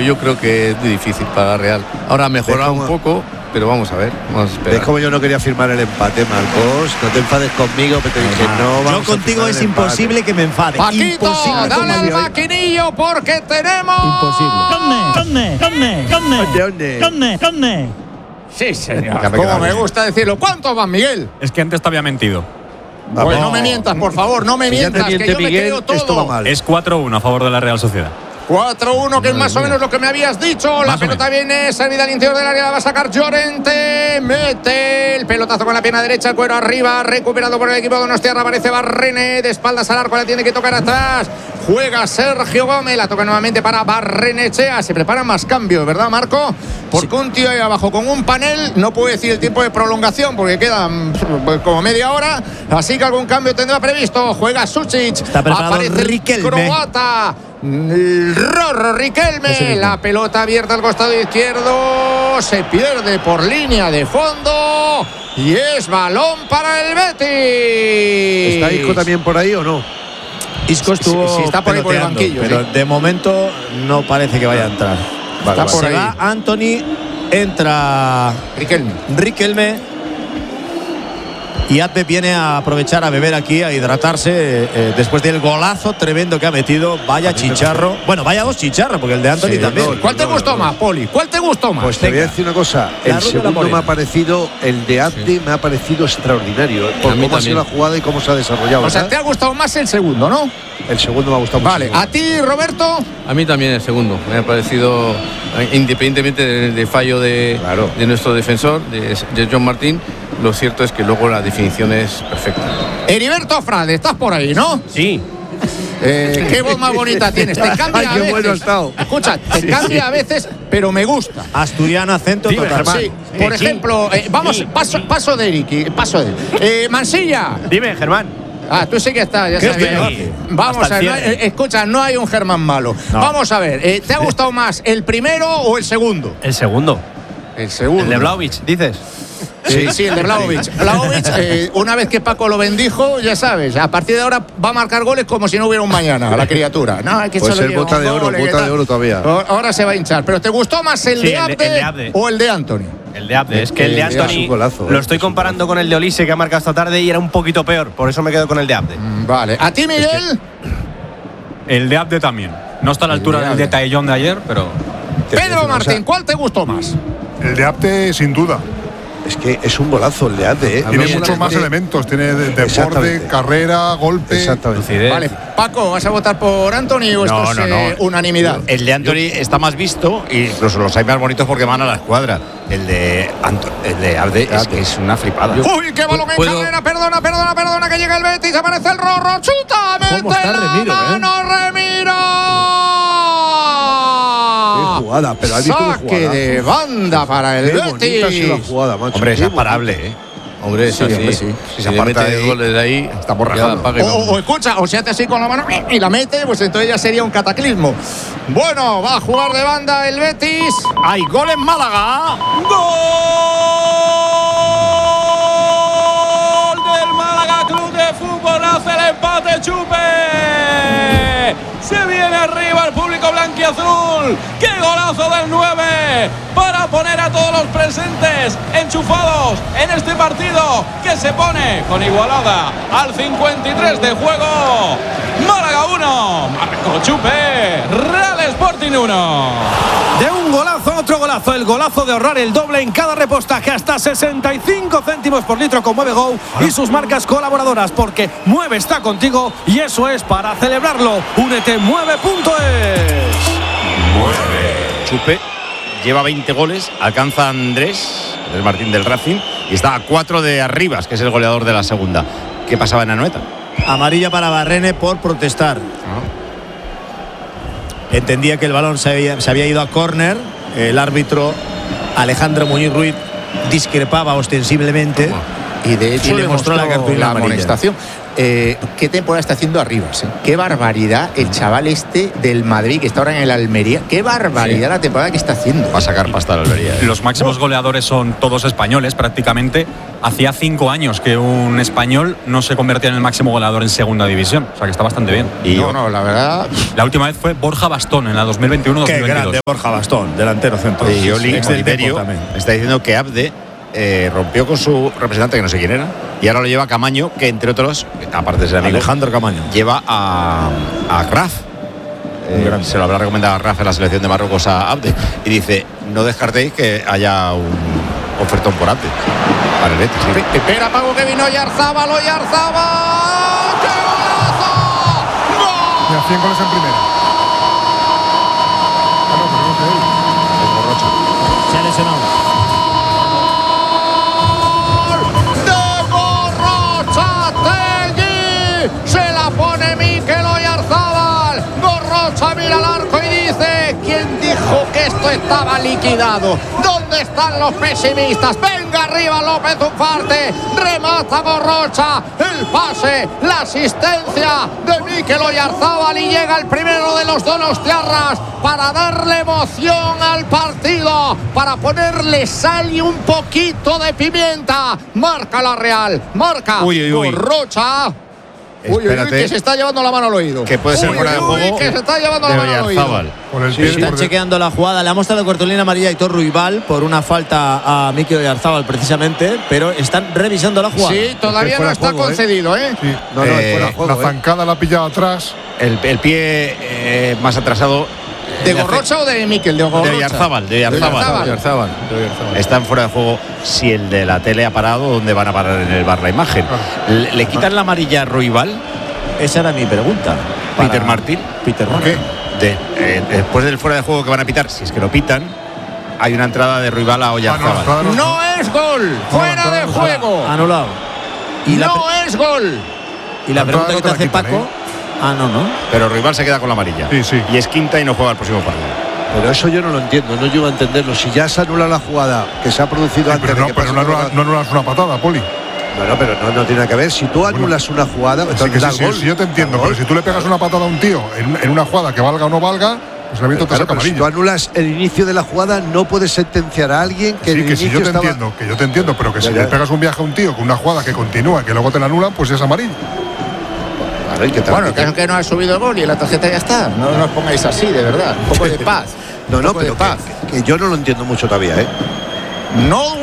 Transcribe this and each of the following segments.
yo creo que es muy difícil para la Real. Ahora ha mejorado un poco, pero vamos a ver, vamos a esperar. Es como yo no quería firmar el empate, Marcos. No te enfades conmigo, pero te dije no. Yo contigo es imposible que me enfade. Paquito, Imposible. dale al maquinillo porque tenemos. ¿Dónde? Sí, señor. Como me gusta decirlo. ¿Cuántos van, Miguel? Es que antes te había mentido. Pues no me mientas, por favor, no me Si ya te mientas, que miente yo me Miguel, creo todo. esto va mal. Es 4-1 a favor de la Real Sociedad. 4-1, que es más o menos lo que me habías dicho. La pelota viene servida al interior del área, la va a sacar Llorente. Mete el pelotazo con la pierna derecha, el cuero arriba, recuperado por el equipo de Donostiarra. Aparece Barrene, de espaldas al arco, la tiene que tocar atrás. Juega Sergio Gómez, la toca nuevamente para Barrenechea. Se preparan más cambios, ¿verdad, Marco? Porque un tío ahí abajo con un panel, no puedo decir el tiempo de prolongación porque quedan como media hora. Así que algún cambio tendrá previsto. Juega Sucic. Está preparado Aparece Riquelme. croata. Rorro Riquelme, la pelota abierta al costado izquierdo, se pierde por línea de fondo y es balón para el Betis. ¿Está Isco también por ahí o no? Isco estuvo Sí, está por ahí por el peloteando, banquillo, pero sí. de momento no parece que vaya a entrar. Está por Se ahí. va Anthony, entra Riquelme. Y Atbe viene a aprovechar a beber aquí, a hidratarse después del golazo tremendo que ha metido. Vaya chicharro. Bueno, vaya dos chicharros, porque el de Anthony también. ¿Cuál te gustó más, Poli? ¿Cuál te gustó más? Pues te voy a decir una cosa. La El Ruta segundo Morena. me ha parecido, el de Abde me ha parecido extraordinario. Por A mí cómo ha sido también. la jugada y cómo se ha desarrollado. O sea, ¿verdad? te ha gustado más el segundo, ¿no? El segundo me ha gustado Vale, mucho. ¿a ti, Roberto? A mí también el segundo. Me ha parecido, independientemente del fallo de nuestro defensor, de John Martín, lo cierto es que luego la definición es perfecta. Heriberto Frade, estás por ahí, ¿no? Sí. Qué voz más bonita tienes. Te cambia Ay, a qué veces. bueno ha estado. Escucha, te cambia a veces, pero me gusta. Asturiano, acento total. Sí, por ejemplo, vamos, paso de Eric, paso de Mansilla. Dime, Germán. Ah, tú sí que estás, ya ¿Qué sabes. hace? Vamos Hasta a el ver, cierre. escucha, no hay un Germán malo. Vamos a ver, ¿te ha gustado más el primero o el segundo? El segundo. El segundo. El de Vlahovic, dices. Sí, el de Vlahovic. Vlahovic, una vez que Paco lo bendijo, ya sabes, a partir de ahora va a marcar goles como si no hubiera un mañana, la criatura. No, hay que Puede solo ser lleva bota un de oro, gol, ¿qué bota tal? de oro todavía. Ahora se va a hinchar. ¿Pero te gustó más el Sí, de el Abde de Abde. o el de Anthony? El de Abde. Es que el de Es un Anthony golazo, lo estoy comparando con el de Olise que ha marcado esta tarde y era un poquito peor. Por eso me quedo con el de Abde. Vale. ¿A ti, Miguel? El de Abde también. No está a la altura del de Taillón de ayer, pero. Pedro Martín, ¿cuál te gustó más? El de Abde, sin duda. Es que es un golazo el de Abde, ¿eh? Tiene mí muchos más exactamente- elementos. Tiene desborde, Exactamente. carrera, golpe. Exactamente. Lucidez. Vale, Paco, ¿vas a votar por Anthony o esto es unanimidad? El de Anthony está más visto y incluso los hay más bonitos porque van a la escuadra. El de Abde es que es una flipada. Uy, qué balón en ¿Puedo? carrera, perdona, que llega el Betis, aparece el Rorro, chuta, mete está la Remiro, mano, Remiro. Qué jugada, pero has visto qué Saque jugada. de banda para el Qué bonita ha sido la Betis. jugada, macho. Hombre, es Qué imparable, ¿eh? Hombre, Sí, hombre, sí. Si Esa le parte mete ahí goles de ahí, está borrajando. ya apague, O vamos. escucha, o se hace así con la mano y la mete, pues entonces ya sería un cataclismo. Bueno, va a jugar de banda el Betis. ¡Hay gol en Málaga! ¡Gol del Málaga Club de Fútbol! Hace el empate Chupe. Se viene arriba el público blanquiazul. ¡Qué golazo del 9! Para poner a todos los presentes enchufados en este partido que se pone con igualada al 53 de juego. Málaga 1, Marco Chupe, Real Sporting 1. De un golazo a otro golazo, el golazo de ahorrar el doble en cada repostaje hasta 65 céntimos por litro con Mueve Go y sus marcas colaboradoras, porque Mueve está contigo y eso es para celebrarlo. Únete Mueve.es. Chupe lleva 20 goles, alcanza a Andrés Martín del Racing y está a 4 de Arribas, que es el goleador de la segunda. ¿Qué pasaba en Anoeta? Amarilla para Barrene por protestar. Entendía que el balón se había ido a córner. El árbitro Alejandro Muñiz Ruiz discrepaba ostensiblemente Y de hecho y le mostró la cartulina amarilla. amonestación. qué temporada está haciendo Arribas, ¿eh? Qué barbaridad el chaval este del Madrid, que está ahora en el Almería. Qué barbaridad la temporada que está haciendo. Va a sacar pasta la Almería. Los máximos goleadores son todos españoles prácticamente. Hacía 5 años que un español no se convertía en el máximo goleador en segunda división. O sea que está bastante bien. Y la verdad. La última vez fue Borja Bastón en la 2021-2022. Qué grande Borja Bastón, delantero centro. Y Oli Oliverio está diciendo que Abde rompió con su representante, que no sé quién era, y ahora lo lleva a Camaño, que entre otros, aparte de ser amigo, Alejandro Camaño, lleva a Graf. Se lo habrá recomendado a Graf en la selección de Marruecos a Abde. Y dice, no descartéis que haya un ofertón por Abde para el Betis. Sí. Espera, Paco, que vino Oyarzábal. ¡Qué golazo! ¡Gol! Y a 100 goles en primera. se ha lesionado. Se la pone Mikel Oyarzábal. Gorrocha mira al arco y dice: ¿quién dijo que esto estaba liquidado? ¿Dónde están los pesimistas? Venga arriba López Ufarte. Remata Gorrocha. El pase, la asistencia de Mikel Oyarzábal y llega el primero de los donostiarras para darle emoción al partido, para ponerle sal y un poquito de pimienta. Marca la Real. Marca Gorrocha. Espérate, que se está llevando la mano al oído. Que puede ser fuera de juego. Que se está llevando la mano al oído. Por el Sí, están chequeando la jugada. Le ha mostrado cartulina amarilla a Aitor Ruibal por una falta a Mikel Oyarzábal precisamente, pero están revisando la jugada. Sí, todavía no está concedido, ¿eh? Sí. No, es fuera de juego, la zancada la ha pillado atrás. El pie más atrasado. ¿De Gorrocha o de Mikel? De Oyarzábal. De Oyarzábal. Está en fuera de juego. Si el de la tele ha parado, ¿dónde van a parar en el bar la imagen? ¿Le quitan la amarilla a Ruibal? Esa era mi pregunta. Peter Martin. ¿Qué? Después del fuera de juego que van a pitar, si es que lo pitan, hay una entrada de Ruibal a Oyarzábal. No es gol. Fuera de juego. Anulado. No es gol. Y la pregunta que te hace Paco. No. Pero Ruibal se queda con la amarilla. Sí. Y es quinta y no juega el próximo partido. Pero eso yo no lo entiendo, no llego a entenderlo. Si ya se anula la jugada que se ha producido antes pero de que pase no anulas una patada, Poli. Bueno, pero no tiene nada que ver. Si tú anulas una jugada, entonces da gol. Sí, yo te entiendo, pero si tú le pegas una patada a un tío en una jugada que valga o no valga, pues el árbitro te saca amarilla. Si tú anulas el inicio de la jugada, no puedes sentenciar a alguien que sí, que si yo te entiendo, pero que si le pegas un viaje a un tío con una jugada que continúa y que luego te la anulan, pues es amarillo. Bueno, el caso es que no ha subido el gol y la tarjeta ya está. No os pongáis así, de verdad. Un poco de paz. No, pero que yo no lo entiendo mucho todavía, ¿eh? Not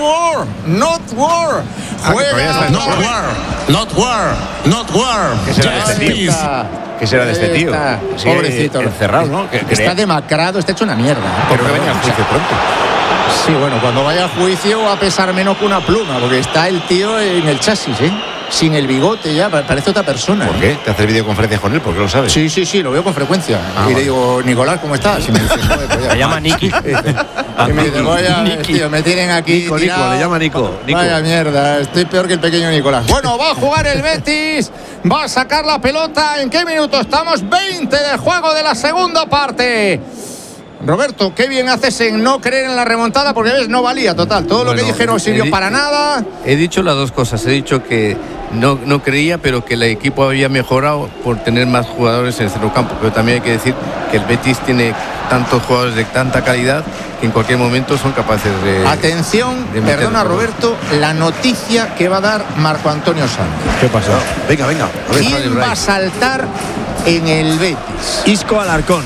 war. Juega. Not war. ¿Qué será de este tío? ¿Qué será de este tío? Pobrecito. Encerrado, ¿no? Está demacrado, está hecho una mierda. Pero que venga al juicio pronto. Sí, bueno, cuando vaya al juicio va a pesar menos que una pluma, porque está el tío en el chasis, ¿eh? Sin el bigote ya, parece otra persona. ¿Por qué? ¿Te haces videoconferencias con él? ¿Por qué lo sabes? Sí, lo veo con frecuencia. Y le digo, Nicolás, ¿cómo estás? Y me dice, me llama Niki. Y me dice, tío, me tienen aquí. Nico, le llama Nico. Vaya mierda, estoy peor que el pequeño Nicolás. Bueno, va a jugar el Betis, va a sacar la pelota. ¿En qué minuto estamos? 20 de juego de la segunda parte. Roberto, qué bien haces en no creer en la remontada, porque ves, no valía total. Todo lo que dije no sirvió para nada. He dicho las dos cosas. He dicho que no creía, pero que el equipo había mejorado por tener más jugadores en el centrocampo. Pero también hay que decir que el Betis tiene tantos jugadores de tanta calidad que en cualquier momento son capaces de... Atención, perdona Roberto, la noticia que va a dar Marco Antonio Sánchez. ¿Qué pasa? Venga. A ver, ¿quién va a saltar en el Betis? Isco Alarcón.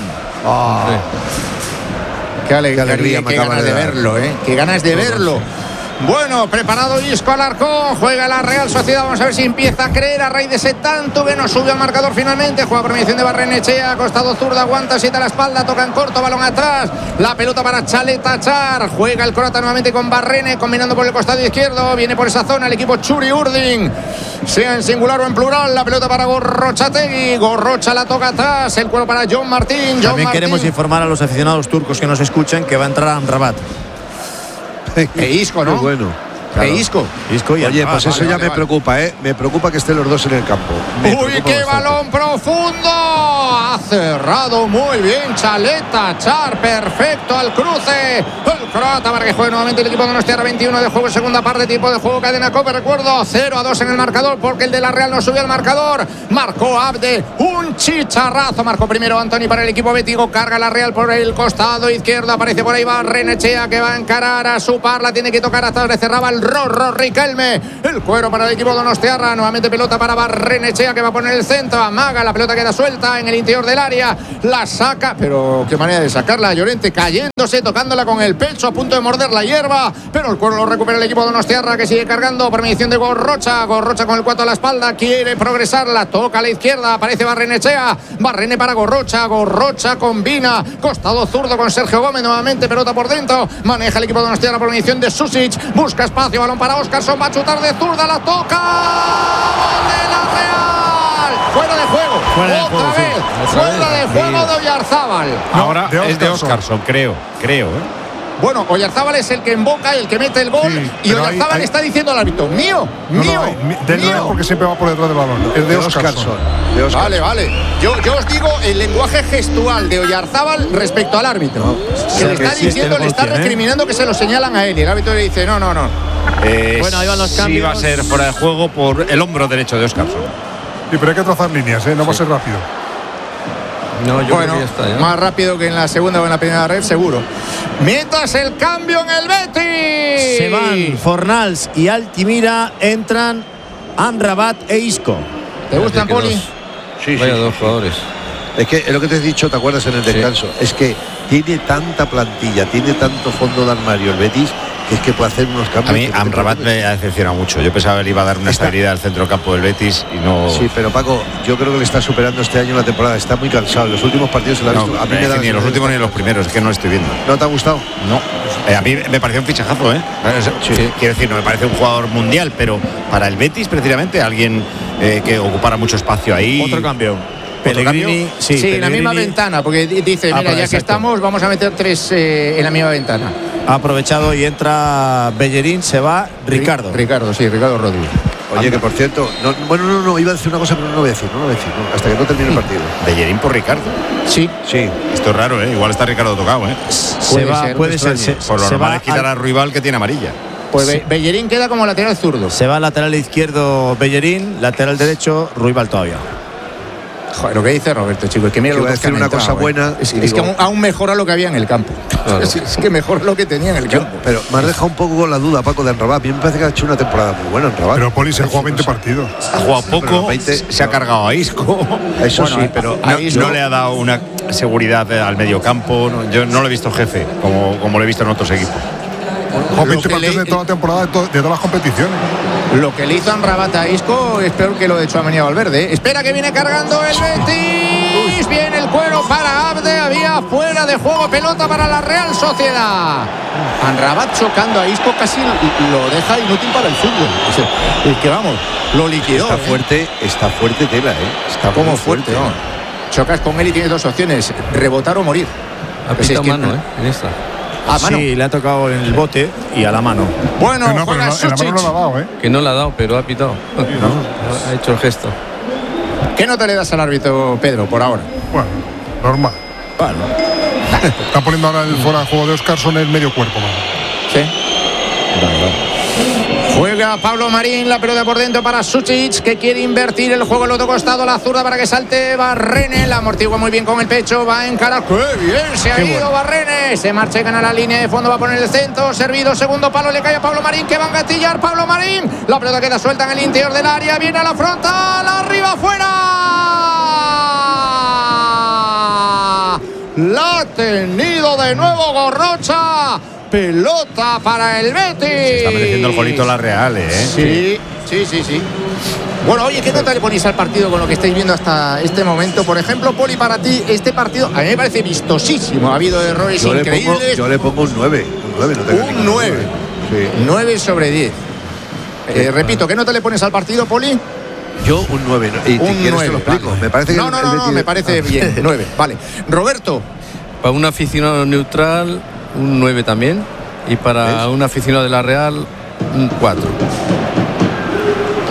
Qué alegría, qué ganas de verlo, qué ganas de verlo. Bueno, preparado Isco Alarcón, juega la Real Sociedad, vamos a ver si empieza a creer a raíz de ese tanto que no sube al marcador finalmente. Juega por mediación de Barrenechea, costado zurdo, aguanta, siete a la espalda, toca en corto, balón atrás, la pelota para Chaleta Char, juega el croata nuevamente con Barrene, combinando por el costado izquierdo, viene por esa zona el equipo Churi Urdin, sea en singular o en plural, la pelota para Gorrochategui, Gorrocha la toca atrás, el cuero para John Martín. También queremos informar a los aficionados turcos que nos escuchen que va a entrar a Amrabat. Isco, ¿no? Qué bueno. Claro. Isco y oye, pues eso ya me preocupa, Me preocupa que estén los dos en el campo. Uy, qué balón profundo. ha cerrado muy bien Chaleta Char, perfecto al cruce. El croata para que juegue nuevamente el equipo de Donostiarra. 21 de juego, segunda parte, tiempo de juego, cadena COPE. Recuerdo, 0-2 en el marcador porque el de la Real no subió al marcador. Marcó Abde, un chicharrazo. Marcó primero Antoni para el equipo bético. Carga la Real por el costado izquierdo. Aparece por ahí Barrenechea que va a encarar a su par. La tiene que tocar hasta donde cerraba el Rorro Riquelme. El cuero para el equipo de Donostiarra. Nuevamente pelota para Barrenechea que va a poner el centro. Amaga, la pelota queda suelta en el interior del área. La saca, pero qué manera de sacarla. Llorente cayéndose, tocándola con el pecho, a punto de morder la hierba. Pero el cuero lo recupera el equipo de Donostiarra que sigue cargando por mediación de Gorrocha. Gorrocha con el 4 a la espalda. Quiere progresar, la toca a la izquierda. Aparece Barrenechea. Barrene para Gorrocha. Gorrocha combina. Costado zurdo con Sergio Gómez. Nuevamente pelota por dentro. Maneja el equipo de Donostiarra por mediación de Susic. Busca espacio. Balón para Óscarson. Va a chutar de zurda. La toca. De la Real. Fuera de juego. Otra vez. Fuera de juego de Oyarzábal. Ahora es de Óscarson, creo. Bueno, Oyarzábal es el que emboca, el que mete el gol. Sí, y Oyarzábal está diciendo al árbitro: mío. No, porque siempre va por detrás del balón. Es de Óscarson. Vale. Yo os digo el lenguaje gestual de Oyarzábal respecto al árbitro. Que le está diciendo, le está recriminando que se lo señalan a él. Y el árbitro le dice: no. Bueno, ahí van los cambios. Sí, va a ser fuera de juego por el hombro derecho de Óscarson. Sí, pero hay que trazar líneas, no va a ser rápido. No, yo creo que ya está, más rápido que en la segunda o en la primera red, seguro. Mientras el cambio en el Betis. Se van Fornals y Altimira, entran Amrabat e Isco. ¿Te gustan, Poli? Sí. Vaya dos jugadores. Es que es lo que te he dicho, ¿te acuerdas en el descanso? Es que tiene tanta plantilla, tiene tanto fondo de armario el Betis, que es que puede hacer unos cambios. A mí Amrabat me ha decepcionado mucho. Yo pensaba que le iba a dar una estabilidad al centrocampo del Betis y no. Sí, pero Paco, yo creo que le está superando este año la temporada. Está muy cansado. Los últimos partidos se lo ha visto. A mí me da ni en los últimos ni en los primeros, es que no lo estoy viendo. ¿No te ha gustado? No. A mí me pareció un fichajazo, Sí. Quiero decir, no me parece un jugador mundial, pero para el Betis, precisamente, alguien que ocupara mucho espacio ahí. Otro cambio. Pellegrini, en la misma ventana, porque dice, mira, ya que estamos, vamos a meter 3 en la misma ventana. Ha aprovechado y entra Bellerín, se va Ricardo Rodríguez. Oye, que por cierto, no, iba a decir una cosa, pero no lo voy a decir, hasta que no termine el partido. Bellerín por Ricardo. Sí. Esto es raro, Igual está Ricardo tocado, Puede ser. Por lo normal es quitar a Ruibal, que tiene amarilla. Pues Bellerín queda como lateral zurdo. Se va lateral izquierdo Bellerín, lateral derecho Ruibal todavía. Joder, lo que dice Roberto, chicos, es que mira, lo que decir una cosa buena. Es que aún mejora lo que había en el campo. Claro. Es que mejora lo que tenía en el campo. Pero me has dejado un poco con la duda, Paco, de Amrabat. A mí me parece que ha hecho una temporada muy buena en Rabat. Pero Poli se ha jugado 20 partidos. Ha jugado poco, se ha cargado a Isco. Eso sí, pero no le ha dado una seguridad al medio campo. Yo no lo he visto jefe, como lo he visto en otros equipos. Con 20 partidos de toda la temporada, de todas las competiciones. Lo que le hizo Amrabat a Isco es peor que lo de Tchouaméni a Valverde. Espera que viene cargando el Betis. Viene el cuero para Abde. Había fuera de juego, pelota para la Real Sociedad. Amrabat chocando a Isco casi lo deja inútil para el fútbol. Es que vamos, lo liquidó. Está fuerte Tela, Está como fuerte, ¿no? Chocas con él y tienes 2 opciones: rebotar o morir. Ha pisado mano, en esta. Sí, le ha tocado en el bote y a la mano. Bueno, pero en la mano no la ha dado, Que no la ha dado, pero ha pitado. Ha hecho el gesto. ¿Qué nota le das al árbitro, Pedro, por ahora? Bueno, normal. Bueno. Está poniendo ahora el fuera de juego de Óscarson el medio cuerpo, man. Sí. Juega Pablo Marín, la pelota por dentro para Susic, que quiere invertir el juego al otro costado, la zurda para que salte Barrene, la amortigua muy bien con el pecho, va a encarar, ¡qué bien se ha ido Barrene! Se marcha y gana la línea de fondo, va a poner el centro, servido, segundo palo, le cae a Pablo Marín, que va a engatillar Pablo Marín, la pelota queda suelta en el interior del área, viene a la frontal, arriba, afuera. La ha tenido de nuevo Gorrocha. Pelota para el Betis. Se está mereciendo el golito la Real, Sí. Bueno, oye, ¿qué nota le ponéis al partido con lo que estáis viendo hasta este momento? Por ejemplo, Poli, para ti, este partido a mí me parece vistosísimo. Ha habido errores increíbles. Yo le pongo un 9. Un 9. Sí. 9 sobre 10. Repito, ¿qué nota le pones al partido, Poli? Yo un 9. ¿Y un 9? Te lo explico. Vale. Me parece que no, me parece bien. 9, vale. Roberto. Para un aficionado neutral, un 9 también. Y para un aficionado de la Real, un 4.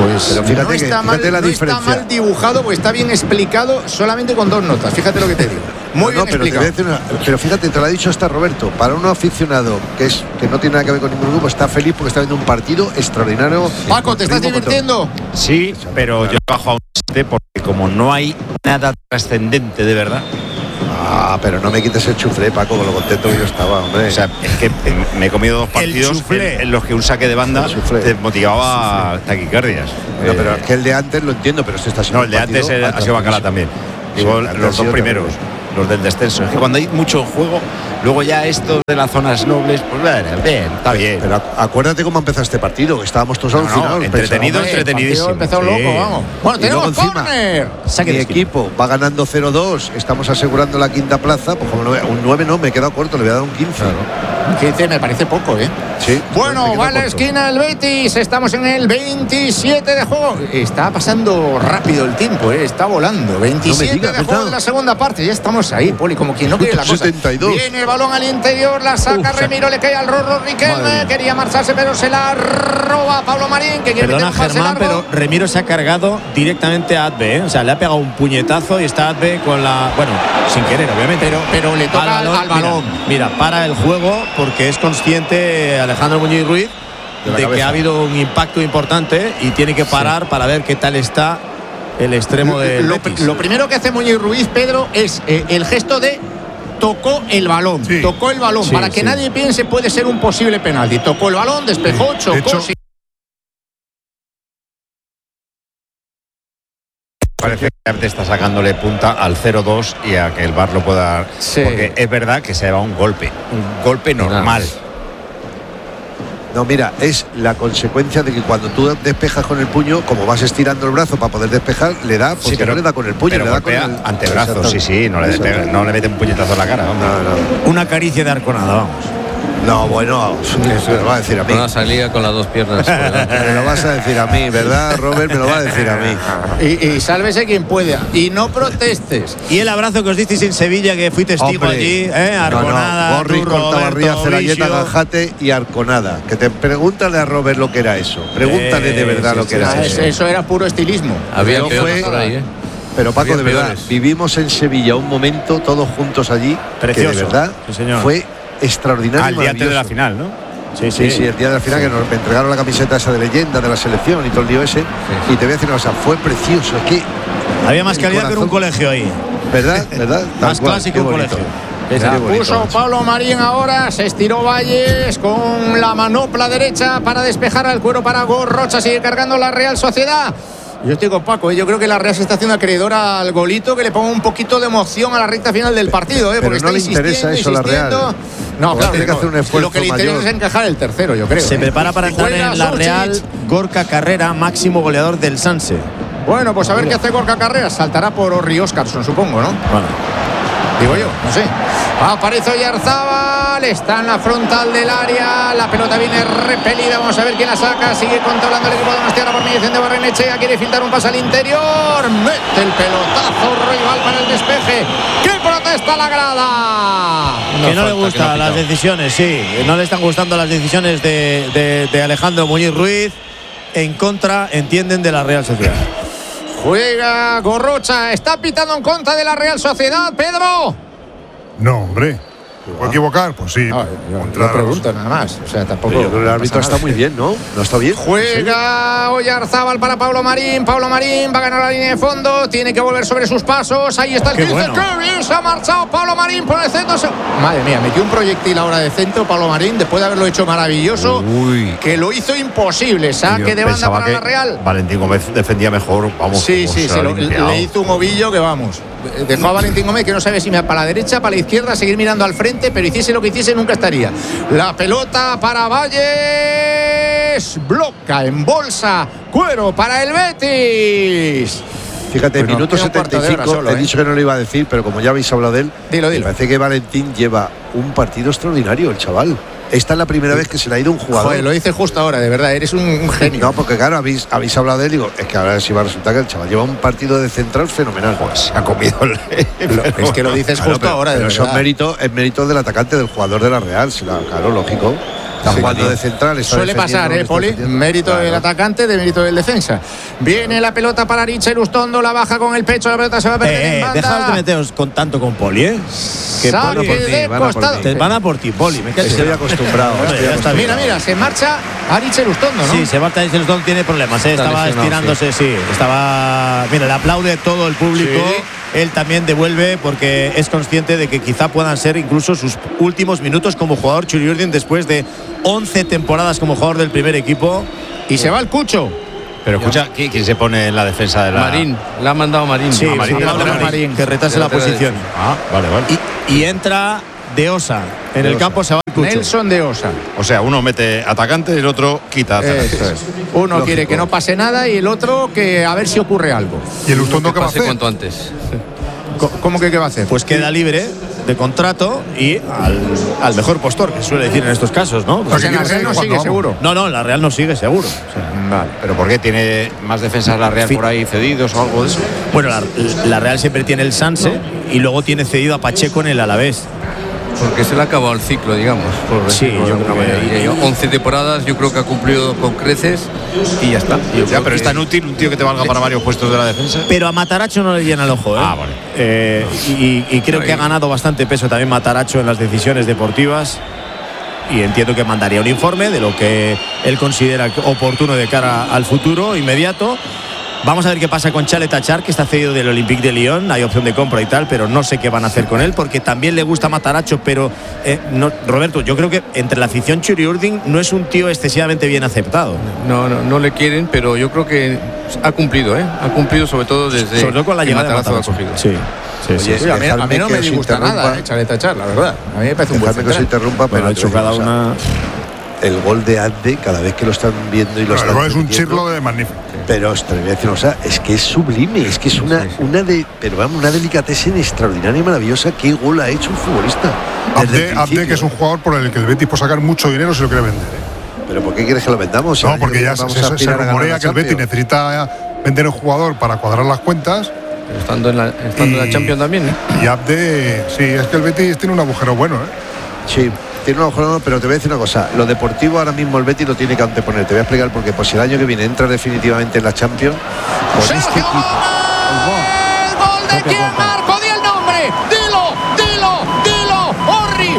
Pues pero fíjate, no está mal, la no diferencia. está mal dibujado, porque está bien explicado solamente con 2 notas. Fíjate lo que te digo. Muy bien pero explicado. pero fíjate, te lo ha dicho hasta Roberto. Para un aficionado que no tiene nada que ver con ningún grupo, está feliz porque está viendo un partido extraordinario. Paco, ¿te estás divirtiendo? Sí, pero yo bajo a un 7 porque como no hay nada trascendente de verdad. Pero no me quites el chuflé, Paco, con lo contento que yo estaba, hombre. O sea, es que me he comido 2 partidos en los que un saque de banda te motivaba taquicardias. No, pero es que el de antes lo entiendo, pero este está siendo. No, el de antes ha sido bacala también. Digo, los 2 primeros, los del descenso. Es que cuando hay mucho juego, luego ya estos de las zonas nobles, pues bien, está bien. Pero acuérdate cómo empezó este partido, que estábamos todos alucinados. Entretenidísimo. Empezó loco, vamos. Bueno, tenemos córner. Mi equipo va ganando 0-2, estamos asegurando la 5ª plaza, pues como un 9 no, me he quedado corto, le voy a dar un 15. Claro. 15 me parece poco, ¿eh? Sí. Bueno, va a la esquina el Betis, estamos en el 27 de juego. Está pasando rápido el tiempo, está volando. 27 de juego de la segunda parte, ya estamos ahí, Poli, como quien no quiere la cosa. 72. Viene el balón al interior, la saca Remiro, le cae al Rorro Riquelme, quería marcharse, pero se la roba Pablo Marín, que quiere meter un pase Germán, largo. pero Remiro se ha cargado directamente a Adbe, O sea, le ha pegado un puñetazo y está Adbe con la... Bueno, sin querer, obviamente. Pero le toca al balón. Mira, para el juego porque es consciente Alejandro Muñiz Ruiz de que ha habido un impacto importante y tiene que parar para ver qué tal está el extremo de lo primero que hace Muñiz Ruiz, Pedro, es el gesto de tocó el balón, para que nadie piense puede ser un posible penalti. Tocó el balón, despejó, chocó. Parece que te está sacándole punta al 0-2 y a que el VAR lo pueda dar. Porque es verdad que se va un golpe normal. No, mira, es la consecuencia de que cuando tú despejas con el puño, como vas estirando el brazo para poder despejar, le da, porque no le da con el puño, pero le da con el antebrazo, no le mete un puñetazo en la cara. No. Una caricia de arconada, vamos. No, bueno, me lo va a decir a mí. Una salida con las 2 piernas. Me lo vas a decir a mí, ¿verdad, Robert? Me lo va a decir a mí. Y sálvese quien pueda. Y no protestes. Y el abrazo que os disteis en Sevilla, que fui testigo allí, Arconada, Borri, Cortabarría, Celayeta, Gajate y Arconada. Que te pregúntale a Robert lo que era eso. Pregúntale de verdad lo que era eso. Eso era puro estilismo. Había peores por ahí, Pero Paco, de verdad, vivimos en Sevilla un momento todos juntos allí. Precioso. Que de verdad fue extraordinario. Al día antes de la final, ¿no? Sí, el día de la final que nos entregaron la camiseta esa de leyenda de la selección y todo el lío ese. Y te voy a decir una cosa, fue precioso. Es que había más calidad que en un colegio ahí. ¿Verdad? Más clásico un colegio. La puso Pablo Marín ahora, se estiró Valles con la manopla derecha para despejar al cuero para Gorrocha, sigue cargando la Real Sociedad. Yo estoy con Paco, yo creo que la Real se está haciendo acreedora al golito, que le ponga un poquito de emoción a la recta final del partido, pero porque no le interesa eso a la Real. No, claro, tiene que hacer un esfuerzo lo que le interesa mayor. es encajar el tercero, yo creo. Se prepara para entrar en la Real Gorka Carrera, máximo goleador del Sanse. Bueno, pues a ver qué hace Gorka Carrera, saltará por Orri Óscarson, supongo, ¿no? Bueno. Digo yo, no sé. Aparece Oyarzábal, está en la frontal del área, la pelota viene repelida, vamos a ver quién la saca, sigue controlando el equipo de Donostiarra por mediación de Barrenechea, quiere filtrar un pase al interior, mete el pelotazo rival para el despeje. ¡Qué protesta la grada! Que no le gustan las decisiones, no le están gustando las decisiones de Alejandro Muñiz Ruiz, en contra, entienden, de la Real Sociedad. Juega Gorrocha, está pitando en contra de la Real Sociedad, Pedro. No, hombre. ¿Puedo equivocar? Pues sí. No pregunto nada más. O sea, tampoco. Yo creo que el árbitro está muy bien, ¿no? ¿No está bien? Juega Oyarzábal para Pablo Marín. Pablo Marín va a ganar la línea de fondo. Tiene que volver sobre sus pasos. Ahí está el 15. Bueno. ¡Qué bien se ha marchado Pablo Marín por el centro! Madre mía, metió un proyectil ahora de centro Pablo Marín después de haberlo hecho maravilloso. Que lo hizo imposible. Saque de banda para la Real. Valentín Gómez defendía mejor. Vamos. Sí, le hizo un ovillo que vamos. Dejó a Valentín Gómez que no sabe si me va para la derecha, para la izquierda, seguir mirando al frente, pero hiciese lo que hiciese nunca estaría. La pelota para Valles, bloca en bolsa, cuero para el Betis. Fíjate, bueno, minuto 75, solo, he dicho que no lo iba a decir, pero como ya habéis hablado de él, dilo. Me parece que Valentín lleva un partido extraordinario, el chaval. Esta es la primera vez que se le ha ido un jugador. Joder, lo dice justo ahora, de verdad, eres un genio. No, porque claro, habéis hablado de él, digo, es que ahora sí va a resultar que el chaval lleva un partido de central fenomenal. Pues se ha comido es que lo dices justo ahora, de pero verdad. Eso es mérito del atacante, del jugador de la Real, claro, lógico. jugando de central. Suele pasar, Poli. Mérito del atacante, de mérito del defensa. Viene la pelota para Aricha Lustondo, la baja con el pecho, la pelota se va a perder en banda. Dejaos de meteros con tanto con Poli, ¿eh? Que Saque de costado. Van a por ti, Poli. Estoy acostumbrado. Mira, se marcha Aricha Lustondo, ¿no? Sí, se marcha Aricha Lustondo, tiene problemas, ¿eh? Estaba estirándose, sí. Estaba. Mira, le aplaude todo el público. Sí. Él también devuelve porque es consciente de que quizá puedan ser incluso sus últimos minutos como jugador Churi Urdin después de 11 temporadas como jugador del primer equipo. Y se va el Cucho. Pero escucha, ¿quién se pone en la defensa de la...? Marín, le ha mandado Marín. Sí, Marín, que retase la posición. Vale. Y entra De Osa. En el campo se va el Cucho. Nelson De Osa. O sea, uno mete atacante y el otro quita atacante. Eso es. Uno Lógico. Quiere que no pase nada y el otro que a ver si ocurre algo. ¿Y el Lustondo qué va a hacer? Cuanto antes. ¿Cómo que qué va a hacer? Pues queda libre de contrato y al mejor postor, que suele decir en estos casos, ¿no? Pues en la Real no sigue seguro. No, la Real no sigue seguro. O sea, vale. ¿Pero por qué? ¿Tiene más defensas la Real por ahí cedidos o algo de eso? Bueno, la Real siempre tiene el Sanse y luego tiene cedido a Pacheco en el Alavés. Porque se le ha acabado el ciclo, digamos. Sí, yo creo que 11 temporadas, yo creo que ha cumplido con creces y ya está. Pero es tan útil un tío que te valga para varios puestos de la defensa. Pero a Mataracho no le llena el ojo, ¿eh? Vale. Y creo que ha ganado bastante peso también Mataracho en las decisiones deportivas. Y entiendo que mandaría un informe de lo que él considera oportuno de cara al futuro inmediato. Vamos a ver qué pasa con Chalet Achar, que está cedido del Olympique de Lyon. Hay opción de compra y tal, pero no sé qué van a hacer con él, porque también le gusta Mataracho, pero no, Roberto, yo creo que entre la afición Churi Urdin no es un tío excesivamente bien aceptado. No le quieren, pero yo creo que ha cumplido, ¿eh? Ha cumplido sobre todo desde sobre todo con la llegada de Matarazo. Sí. Oye, a mí no me disgusta nada, Chalet Achar, la verdad. A mí me parece un buen central. Que se interrumpa, pero ha hecho cada una... El gol de Ande, cada vez que lo están viendo y lo están es un chirlo de magnífico. Pero te voy a decir, o sea, es que es sublime, es que es una delicatessen extraordinaria y maravillosa. ¿Qué gol ha hecho un futbolista? Ande, que es un jugador por el que el Betis puede sacar mucho dinero si lo quiere vender. ¿Pero por qué quieres que lo vendamos? No, porque ya se rumorea que el Betis necesita vender un jugador para cuadrar las cuentas. Pero estando en la Champions también, ¿eh? Y Abde, sí, es que el Betis tiene un agujero bueno, ¿eh? Sí. Tiene un agujero, pero te voy a decir una cosa. Lo deportivo ahora mismo el Betis lo tiene que anteponer. Te voy a explicar por qué. Pues si el año que viene entra definitivamente en la Champions, con este equipo. ¡El gol de quién, Marco! ¡Di el nombre! ¡Dilo! ¡Orri!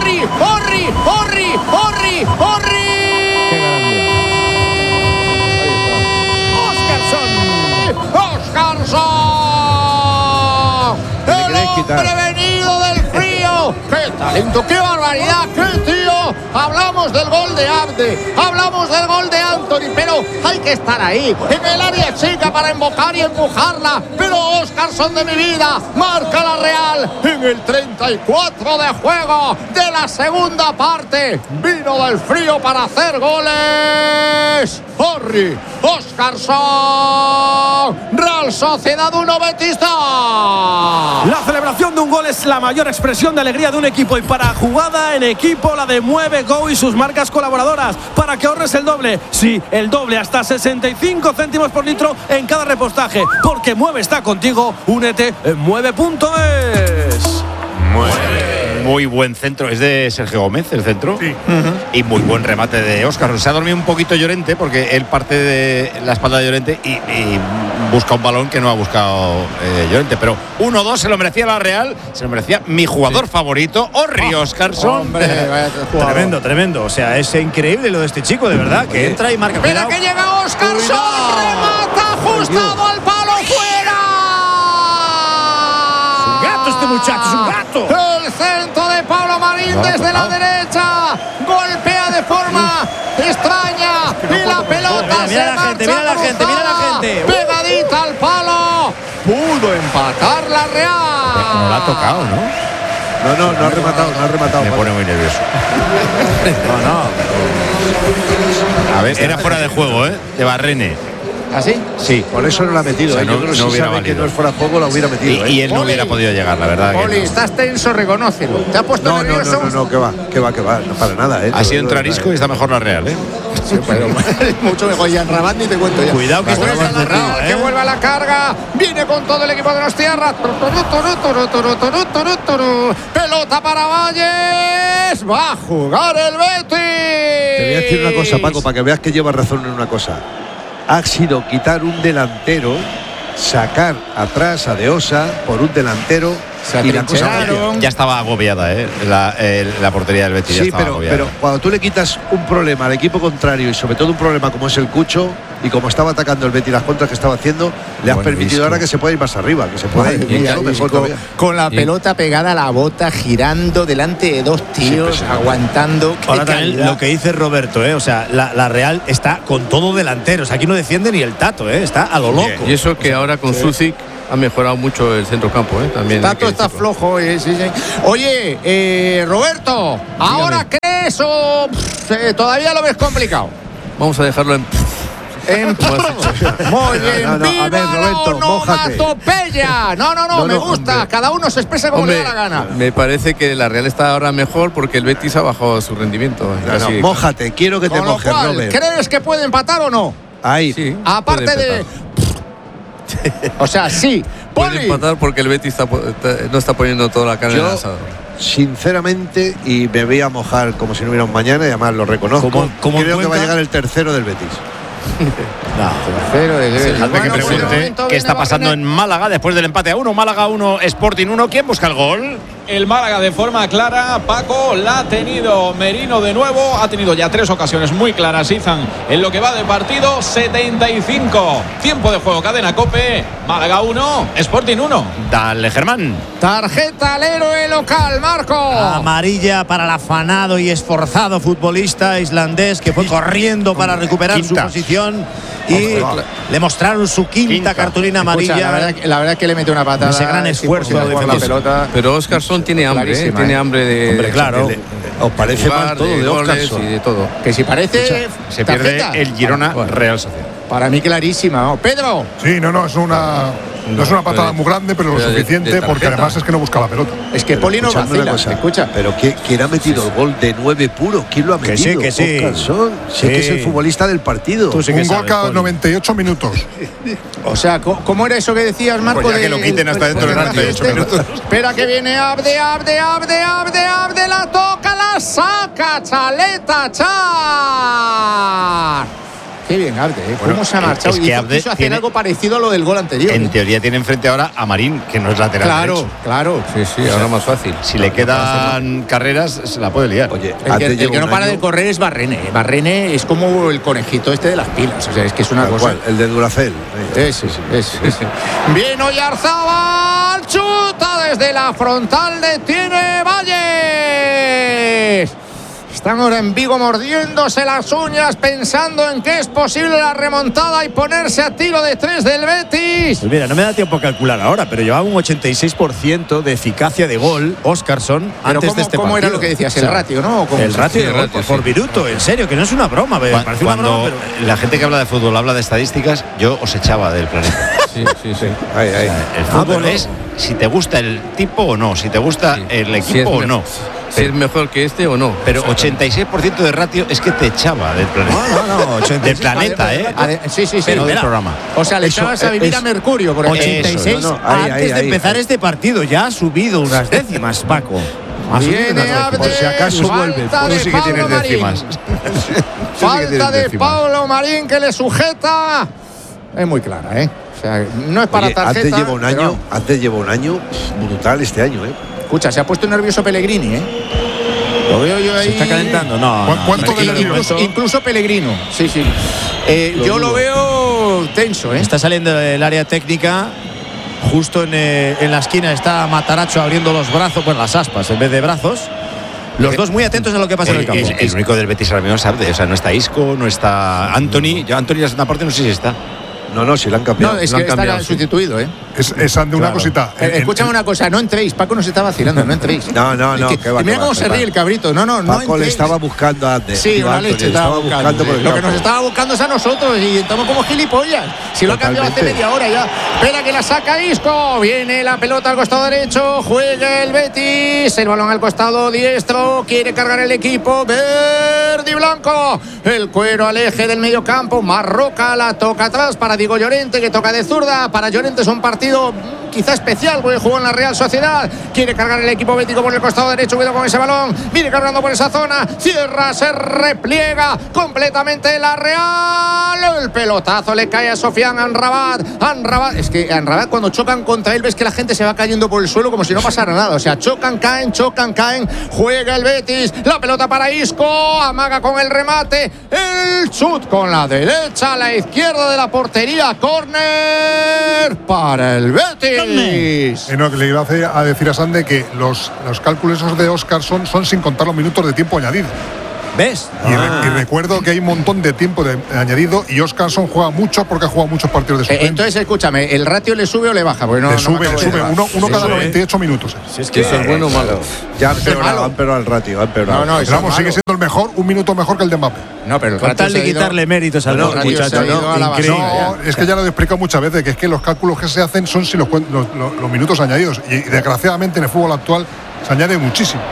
¡Oscarsson! ¡El hombre venido del frío! ¡Qué talento! ¡Qué barbaridad! ¡Qué tío! Hablamos del gol de Abde, hablamos del gol de Anthony, pero hay que estar ahí, en el área chica para invocar y empujarla. Pero Oscarsson de mi vida marca la Real en el 34 de juego de la segunda parte. Vino del frío para hacer goles. Orri, Oscarsson, Real Sociedad 1, Betis 2. La celebración de un gol es la mayor expresión de alegría de un equipo, y para jugada en equipo la de Mueve Go y sus marcas colaboradoras, para que ahorres el doble. Sí, el doble, hasta 65 céntimos por litro en cada repostaje, porque Mueve está contigo. Únete en mueve.es. Muy buen centro, es de Sergio Gómez el centro. Sí. Y muy buen remate de Óscar. Se ha dormido un poquito Llorente porque él parte de la espalda de Llorente y busca un balón que no ha buscado Llorente. Pero 1-2 se lo merecía la Real, se lo merecía mi jugador favorito, Orri Óscarsson. Tremendo. O sea, es increíble lo de este chico, de verdad, que entra y marca. Mira que llega Óscarsson, remata ajustado al palo, fuera. Es un gato este muchacho, es un gato. El centro de Pablo Marín desde la derecha, golpea de forma extraña y la pelota mira la gente. pegadita al palo. Pudo empatar la Real. No la ha tocado, ¿no? No ha rematado. Me pone muy nervioso. A ver, era fuera de juego, ¿eh? De Barrene. ¿Así? Sí. Por eso no la ha metido. O sea, yo creo que si sabe que no es fuera de juego, la hubiera metido. Y él no hubiera podido llegar, la verdad. Poli, estás tenso, reconócelo. ¿Te ha puesto nervioso? No, que va. No para nada, Ha sido entrar Isco y está mejor la Real, ¿eh? Sí, pero mucho mejor. Ya en Rabat ni te cuento ya. Cuidado que está agarrado, que vuelve a la carga. Viene con todo el equipo de los tierras. Pelota para Valles. Va a jugar el Betis. voy a decir una cosa, Paco, para que veas que llevas razón en una cosa. Ha sido quitar un delantero, sacar atrás a De Osa por un delantero y la cosa ya estaba agobiada, la portería del Betis. Sí, pero cuando tú le quitas un problema al equipo contrario y sobre todo un problema como es el Cucho y como estaba atacando el Betis las contras que estaba haciendo, le has permitido ahora que se pueda ir más arriba, que se pueda ir mejor todavía. Con la pelota pegada a la bota, girando delante de dos tíos, aguantando. Ahora también lo que dice Roberto, o sea, la Real está con todo delanteros. Aquí no defiende ni el Tato, está a lo loco. Y eso que ahora con Sucic ha mejorado mucho el centrocampo, también. Tato está flojo, sí. Oye, Roberto, ¿ahora crees o todavía lo ves complicado? Vamos a dejarlo en... Muy bien, a ver, Roberto, mójate. No, me gusta. Hombre. Cada uno se expresa como le da la gana. Me parece que la Real está ahora mejor porque el Betis ha bajado su rendimiento. Mójate, quiero que te mojes, Robert. ¿Crees que puede empatar o no? Ahí. Sí, aparte de... O sea, sí. Puede empatar porque el Betis no está poniendo toda la carne en el asador. Sinceramente, y me voy a mojar como si no hubiera un mañana, y además lo reconozco, creo que va a llegar el tercero del Betis. Hazme que pregunte qué está pasando en Málaga después del empate a 1. Málaga 1, Sporting 1. ¿Quién busca el gol? El Málaga de forma clara, Paco, la ha tenido Merino de nuevo, ha tenido ya 3 ocasiones muy claras, Izan, en lo que va de partido. 75, tiempo de juego, cadena COPE, Málaga 1, Sporting 1. Dale, Germán. Tarjeta al héroe local, Marco. Amarilla para el afanado y esforzado futbolista islandés que fue corriendo para recuperar su posición y le mostraron su quinta cartulina amarilla. Escucha, la verdad es que le mete una patada. Ese gran esfuerzo de la pelota. Pero Óscarson tiene hambre, tiene hambre de... Hombre, claro. ¿Os parece mal todo de Óscarson? Y de todo. Que si parece... Se pierde el Girona Real Sociedad. Para mí clarísima, ¿no? Pedro. Sí, no, es una patada muy grande, pero lo suficiente porque además es que no busca la pelota. Es que Poli no vacila, escucha. Pero ¿quién ha metido el gol de 9 puro? ¿Quién lo ha metido? Que sí. Óscarson. Sí, que es el futbolista del partido. Un gol cada 98 minutos. O sea, ¿cómo era eso que decías, Marco? Pues ya que lo quiten hasta dentro de 98 minutos. Espera que viene Abde, la toca, la saca, Chaleta, Char. Qué bien, Abde, cómo se ha marchado. Es que Abde quiso hacer algo parecido a lo del gol anterior. En teoría tiene enfrente ahora a Marín, que no es lateral derecho. Claro. Sí, ahora más fácil. Si le quedan carreras, se la puede liar. Oye, el que no para de correr es Barrene. Barrene es como el conejito este de las pilas. O sea, es que es una cosa. ¿Cuál? El de Duracell. Ese. Bien, Oyarzabal, chuta desde la frontal, detiene Valles. Están ahora en Vigo mordiéndose las uñas, pensando en que es posible la remontada y ponerse a tiro de 3 del Betis. Pues mira, no me da tiempo a calcular ahora, pero llevaba un 86% de eficacia de gol Óscarson antes de este partido. ¿Cómo era lo que decías? ¿El ratio, no? El ratio de gol por minuto, en serio, que no es una broma. Cuando la gente que habla de fútbol habla de estadísticas, yo os echaba del planeta. Sí. El fútbol es si te gusta el tipo o no, si te gusta el equipo o no. Si es mejor que este o no. Pero 86% de ratio es que te echaba del planeta. No, 86%. Del planeta, Sí. No del programa. O sea, le echabas a vivir a Mercurio. Por 86 antes de empezar este partido. Ya ha subido unas décimas, Paco. Por si acaso vuelve. Tú sí que tienes décimas. Falta de Pablo Marín que le sujeta. Es muy clara, O sea, no es para tarjeta. Antes lleva un año brutal este año, Escucha, se ha puesto nervioso Pellegrini, Lo veo yo ahí. ¿Se está calentando? No. ¿Cuánto de nervioso? Incluso Pellegrino. Sí. Yo lo veo tenso, Está saliendo del área técnica. Justo en la esquina está Mataracho abriendo los brazos, pues las aspas en vez de brazos. Los dos muy atentos a lo que pasa en el campo. El único del Betis ahora mismo es Abde. O sea, no está Isco, no está Anthony. Anthony en la segunda parte no sé si está. No, si la han cambiado. No, es que está sustituido, Es de una cosita. Escúchame una cosa, no entréis. Paco nos está vacilando, no entréis. No. Mira cómo se ríe el cabrito. No Paco le estaba buscando a Abde. Sí, una leche estaba buscando. Lo que nos estaba buscando es a nosotros y estamos como gilipollas. Si lo ha cambiado hace media hora ya. Espera que la saca Isco. Viene la pelota al costado derecho. Juega el Betis. El balón al costado diestro. Quiere cargar el equipo verde y blanco. El cuero al eje del medio campo. Marroca la toca atrás para Diego Llorente, que toca de zurda. Para Llorente es un partido quizá especial, porque jugó en la Real Sociedad. Quiere cargar el equipo bético por el costado derecho, cuidado con ese balón. Viene cargando por esa zona, cierra, se repliega completamente la Real. El pelotazo le cae a Sofian Amrabat. Es que Amrabat, cuando chocan contra él, ves que la gente se va cayendo por el suelo como si no pasara nada. O sea, chocan, caen. Juega el Betis, la pelota para Isco, amaga con el remate, el chut con la derecha, a la izquierda de la portería, córner para el Betis. No, que le iba a decir a Sande que los cálculos esos de Óscar son sin contar los minutos de tiempo añadido. ¿Ves? Y recuerdo que hay un montón de tiempo de añadido y Óscarsson juega mucho porque ha jugado muchos partidos de suplente. Entonces, escúchame, ¿el ratio le sube o le baja? Le sube. Uno cada 98 minutos. Si es que eso es bueno o malo. Ya han empeorado el ratio. Vamos, sigue siendo el mejor, un minuto mejor que el de Mbappé. No, pero con tal de quitarle méritos al muchacho. No, es que ya lo he explicado muchas veces, que es que los cálculos que se hacen son sin los minutos añadidos. Y desgraciadamente en el fútbol actual se añade muchísimo.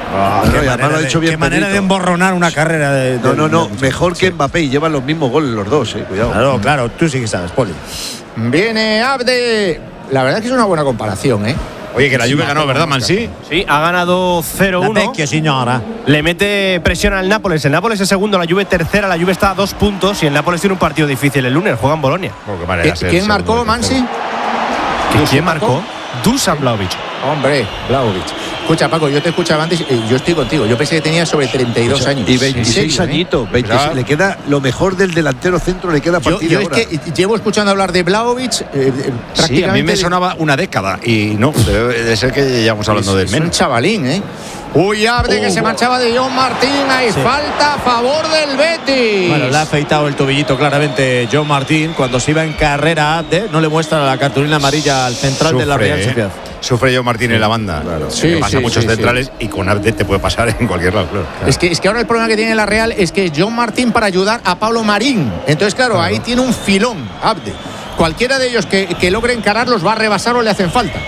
Qué manera de emborronar una carrera de no, mejor que Mbappé, y llevan los mismos goles los dos, cuidado. Claro, tú sí que sabes, Poli. Viene Abde. La verdad es que es una buena comparación, ¿eh? Oye, que la Juve ganó, ¿verdad, Mansi? Sí, ha ganado 0-1. Señora. Le mete presión al Nápoles. El Nápoles es segundo, la Juve tercera. La Juve está a 2 puntos y el Nápoles tiene un partido difícil el lunes. Juega en Bolonia. ¿Quién marcó, Mansi? ¿Quién marcó? Dusan Vlahovic. Hombre, Vlahovic. Escucha, Paco, yo te escuchaba antes y yo estoy contigo. Yo pensé que tenía sobre 32 años. Y 26 añitos. 26, le queda lo mejor del delantero centro, le queda a partir de ahora. Es que llevo escuchando hablar de Vlahovic prácticamente. Sí, a mí me sonaba una década y no, debe ser que llevamos hablando del menos. Un chavalín, ¿eh? Uy, Abde, que se marchaba de John Martín. Hay falta a favor del Betis. Bueno, le ha afeitado el tobillito claramente John Martín. Cuando se iba en carrera, Abde no le muestra la cartulina amarilla al central de la Real Sociedad. Sufre John Martín en la banda. Claro. Pasa muchos centrales y con Abde te puede pasar en cualquier lado. Claro. Es que ahora el problema que tiene la Real es que John Martín para ayudar a Pablo Marín. Entonces, claro, ahí tiene un filón, Abde. Cualquiera de ellos que logre encarar los va a rebasar o le hacen falta.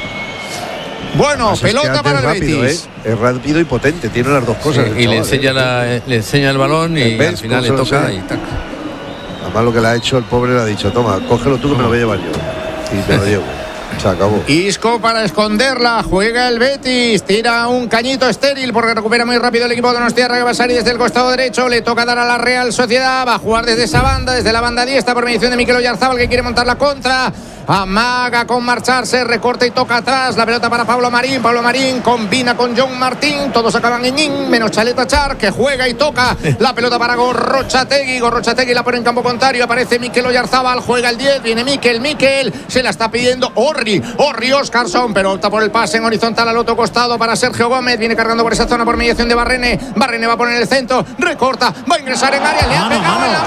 Bueno, pelota para el Betis. Es rápido y potente, tiene las dos cosas. Y le enseña el balón y al final le toca y tac. Además lo que le ha hecho el pobre, le ha dicho, toma, cógelo tú que me lo voy a llevar yo. Y te lo llevo. Se acabó. Isco para esconderla, juega el Betis, tira un cañito estéril porque recupera muy rápido el equipo de Donostiarra, que va a salir desde el costado derecho, le toca dar a la Real Sociedad, va a jugar desde esa banda, desde la banda diestra por mediación de Mikel Oyarzabal, que quiere montar la contra. Amaga con marcharse, recorta y toca atrás, la pelota para Pablo Marín combina con John Martín, todos acaban en in, menos Chaleta Char, que juega y toca la pelota para Gorrochategui la pone en campo contrario, aparece Mikel Oyarzabal, juega el 10, viene Mikel, se la está pidiendo Orri Óscarsson, pero opta por el pase en horizontal al otro costado para Sergio Gómez, viene cargando por esa zona por mediación de Barrene va a poner el centro, recorta, va a ingresar en área, le ha pegado en la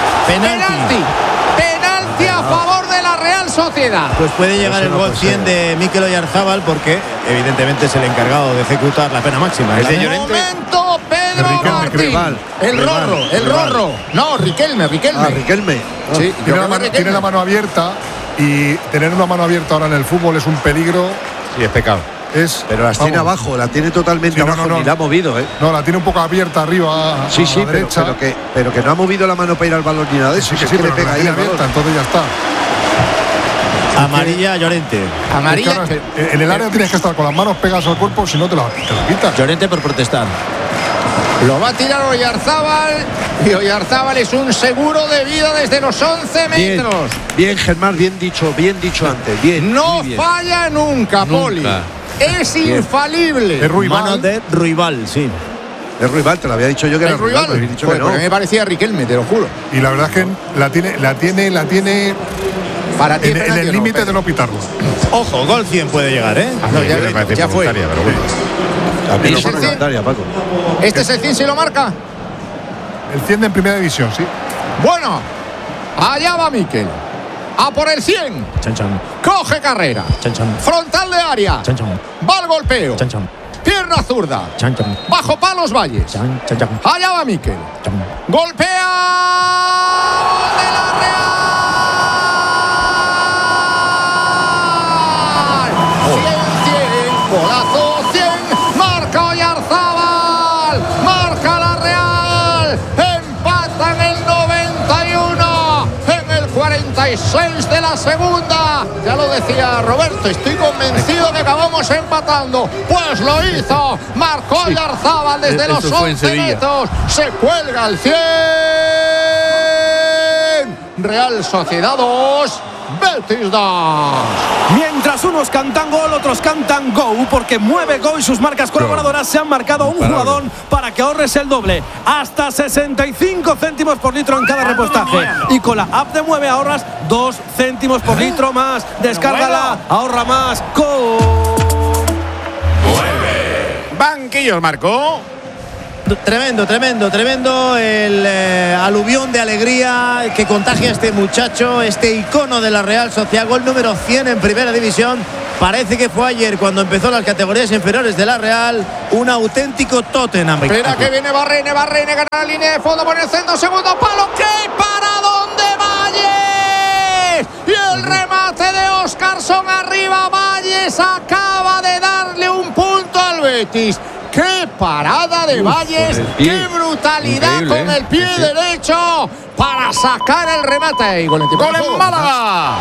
mano, penalti a favor de la Real Sociedad. Pues puede llegar el gol 100 de Mikel Oyarzabal porque evidentemente es el encargado de ejecutar la pena máxima. Momento, Pedro Martín. El Rorro. No, Riquelme. Riquelme. Sí, tiene la mano abierta y tener una mano abierta ahora en el fútbol es un peligro. Sí, es pecado. Pero las tiene abajo, la tiene totalmente abajo, ni la ha movido, No, la tiene un poco abierta arriba a la derecha. Pero que no ha movido la mano para ir al balón ni nada de eso. Sí, pero le pega ahí abierta, entonces ya está. Amarilla, Llorente. Amarilla. En el área tienes que estar con las manos pegadas al cuerpo, si no te la quitas. Llorente por protestar. Lo va a tirar Oyarzabal y Oyarzabal es un seguro de vida desde los 11 metros. Bien, Germán, bien dicho antes. Bien. No falla nunca, Poli. Es infalible. Es Ruibal. Mano de Ruibal, sí. Es Ruibal, te lo había dicho yo que era Ruibal. Pues no. Me parecía Riquelme, te lo juro. Y la verdad es que la tiene para ti en el límite de no pitarlo. Ojo, gol 100 puede llegar, ¿eh? No, ya fue. Pero bueno. Paco. ¿Este es el 100 si lo marca? El 100 en primera división, sí. Bueno, allá va Mikel. A por el 100. Coge carrera. Frontal de área. Va al golpeo. Pierna zurda. Bajo palos Valles. Allá va Mikel. Golpea. De la Real. 100. Golazo 100. Marca Oyarzabal. Marca la Real. Empatan el 91. En el 46. 36 de la segunda. Ya lo decía Roberto, estoy convencido que acabamos empatando. Pues lo hizo. Marcó Oyarzábal desde los 11 metros. Se cuelga al 100. Real Sociedad 2. Betis 2. Mientras unos cantan gol, otros cantan go, porque Mueve Go y sus marcas colaboradoras se han marcado un jugador para que ahorres el doble. Hasta 65 céntimos por litro en cada repostaje. Y con la app de Mueve ahorras 2 céntimos por litro más. Descárgala, ahorra más. Go. Banquillos, Marco. Tremendo el aluvión de alegría que contagia a este muchacho, este icono de la Real Sociedad. Gol número 100 en primera división. Parece que fue ayer cuando empezó las categorías inferiores de la Real. Un auténtico Tottenham. Espera que viene Barrene, gana la línea de fondo por el centro, segundo palo. ¡Qué paradón de Valles! Y el remate de Óscarson arriba. Valles acaba de darle un punto al Betis. ¡Qué parada de Valles! ¡Qué brutalidad con el pie derecho para sacar el remate! ¡Gol en Málaga!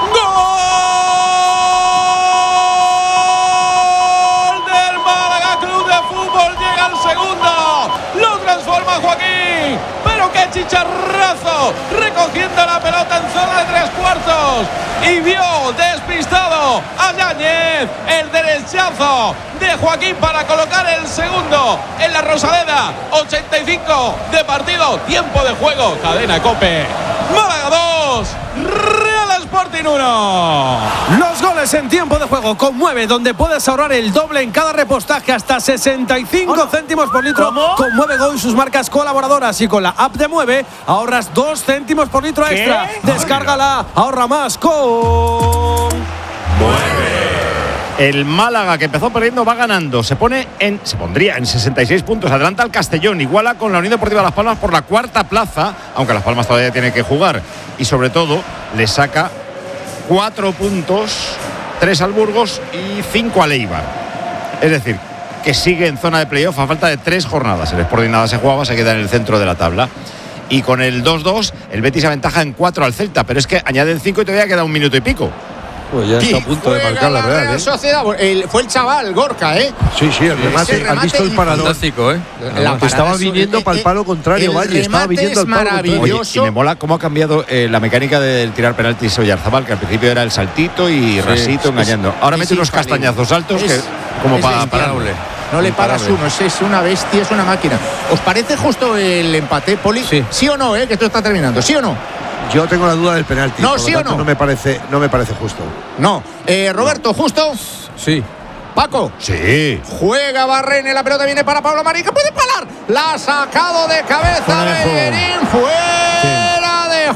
¡Gol del Málaga Club de Fútbol! Llega el segundo. Lo transforma Joaquín. Pero qué chicharrazo. Recogiendo la pelota en zona de 3 cuartos. Y vio despistado a Yáñez. El derechazo de Joaquín para colocar el segundo en la Rosaleda. 85 de partido, tiempo de juego. Cadena COPE. Málaga 2, Real Sporting 1. Los goles en tiempo de juego con Mueve, donde puedes ahorrar el doble en cada repostaje, hasta 65 céntimos por litro. Con Mueve Go y sus marcas colaboradoras, y con la app de Mueve ahorras 2 céntimos por litro extra. Descárgala, ahorra más con Mueve. El Málaga, que empezó perdiendo, va ganando. Se pondría en 66 puntos. Adelanta al Castellón. Iguala con la Unión Deportiva Las Palmas por la 4ª plaza, aunque Las Palmas todavía tiene que jugar. Y sobre todo, le saca 4 puntos, 3 al Burgos y 5 al Eibar. Es decir, que sigue en zona de playoff a falta de 3 jornadas. El Sporting nada se jugaba, se queda en el centro de la tabla. Y con el 2-2, el Betis aventaja en 4 al Celta. Pero es que añaden 5 y todavía queda 1 minuto y pico. Pues ya está a punto de marcar la Real, Sociedad. Fue el chaval Gorka, Sí, el remate. ¿Has visto el parador? Fantástico, Que estaba viniendo para el palo contrario, Valle. Estaba viniendo al palo contrario. Oye, y me mola cómo ha cambiado la mecánica del tirar penaltis Oyarzábal, que al principio era el saltito y rasito engañando. Ahora mete unos castañazos altos que como para pararle. No le paras uno, es una bestia, es una máquina. ¿Os parece justo el empate, Poli? ¿Sí o no, que esto está terminando? ¿Sí o no? Yo tengo la duda del penalti. No, ¿sí o no? No me parece justo. No. Roberto, ¿justo? Sí. Paco. Sí. Juega Barrene, la pelota viene para Pablo Marín, que puede parar. La ha sacado de cabeza Bellerín. Fuera de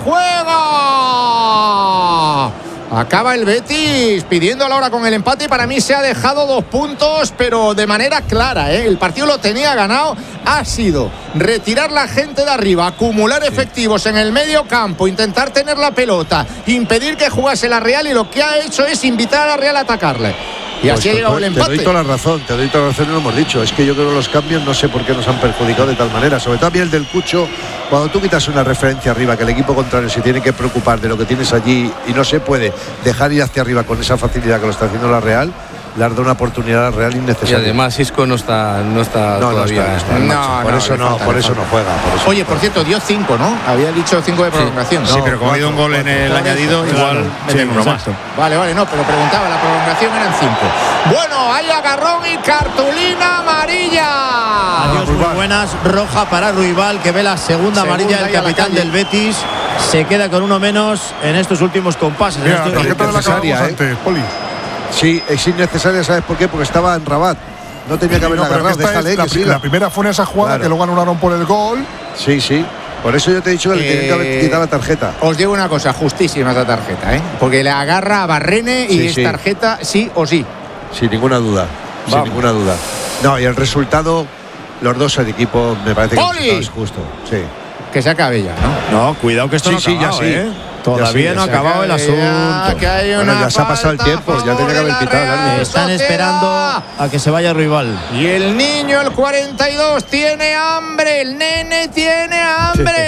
juego. Acaba el Betis pidiendo la hora con el empate y para mí se ha dejado 2 puntos, pero de manera clara. El partido lo tenía ganado. Ha sido retirar la gente de arriba, acumular efectivos en el medio campo, intentar tener la pelota, impedir que jugase la Real, y lo que ha hecho es invitar a la Real a atacarle. Y así ha llegado el empate. Te doy toda la razón, y lo hemos dicho. Es que yo creo que los cambios no sé por qué nos han perjudicado de tal manera. Sobre todo a mí el del Cucho, cuando tú quitas una referencia arriba, que el equipo contrario se tiene que preocupar de lo que tienes allí y no se puede dejar ir hacia arriba con esa facilidad que lo está haciendo la Real, le has dado una oportunidad a la Real innecesaria. Y además Isco no está todavía. Por eso no juega. Oye, por cierto, dio 5, ¿no? Había dicho 5 de prolongación. Sí, pero como ha habido un gol en el añadido, igual meten uno más. Vale, no, pero preguntaba, la prolongación eran 5. Bueno, hay agarrón y cartulina amarilla. Adiós, muy buenas. Roja para Ruibal, que ve la segunda amarilla del capitán del Betis. Se queda con uno menos en estos últimos compases. Mira, tarjeta de la acabamos antes, Poli. Sí, es innecesaria, ¿sabes por qué? Porque estaba en Rabat. No tenía que haberla agarrado, déjale que siga. La primera fue en esa jugada, que luego anularon por el gol. Sí. Por eso yo te he dicho que le tienen que haber quitado la tarjeta. Os digo una cosa, justísima esa tarjeta, porque le agarra a Barrene y es tarjeta sí o sí. Sin ninguna duda. Sin ninguna duda. No, y el resultado, los dos el equipo, me parece que es justo. Sí. Que se acabe ya, ¿no? No, cuidado que esto no ha acabado, Todavía no ha acabado el asunto. Ya se ha pasado el tiempo, ya tenía que haber quitado. Están esperando a que se vaya Ruibal. Y el niño, el 42, tiene hambre. El nene tiene hambre.